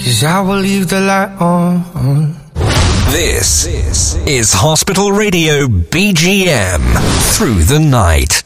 'cause I will leave the light on. This is Hospital Radio BGM through the night.